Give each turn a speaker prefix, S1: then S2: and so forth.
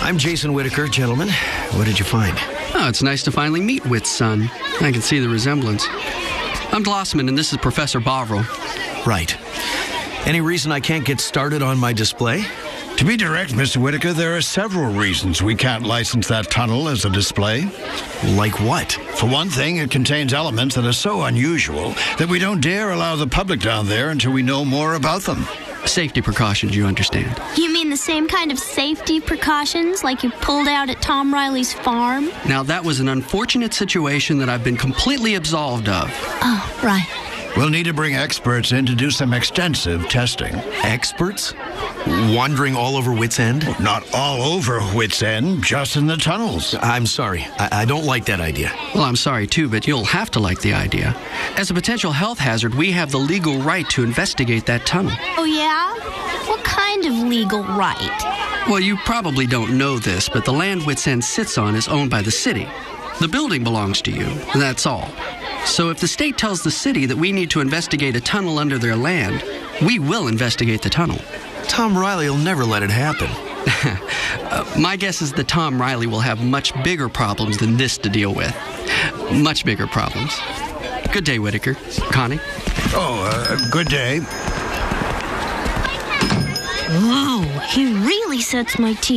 S1: I'm Jason Whitaker, gentlemen. What did you find?
S2: Oh, it's nice to finally meet Whit's son. I can see the resemblance. I'm Glossman, and this is Professor Bovril.
S1: Right. Any reason I can't get started on my display?
S3: To be direct, Mr. Whitaker, there are several reasons we can't license that tunnel as a display.
S1: Like what?
S3: For one thing, it contains elements that are so unusual that we don't dare allow the public down there until we know more about them.
S2: Safety precautions, you understand.
S4: You mean the same kind of safety precautions like you pulled out at Tom Riley's farm?
S2: Now, that was an unfortunate situation that I've been completely absolved of.
S4: Oh, right.
S3: We'll need to bring experts in to do some extensive testing.
S1: Experts? Wandering all over Whit's End?
S3: Not all over Whit's End, just in the tunnels.
S1: I'm sorry. I don't like that idea.
S2: Well, I'm sorry, too, but you'll have to like the idea. As a potential health hazard, we have the legal right to investigate that tunnel.
S4: Oh, yeah? What kind of legal right?
S2: Well, you probably don't know this, but the land Whit's End sits on is owned by the city. The building belongs to you, that's all. So if the state tells the city that we need to investigate a tunnel under their land, we will investigate the tunnel.
S1: Tom Riley will never let it happen.
S2: My guess is that Tom Riley will have much bigger problems than this to deal with. Much bigger problems. Good day, Whitaker. Connie?
S3: Good day.
S4: Whoa, he really sets my teeth.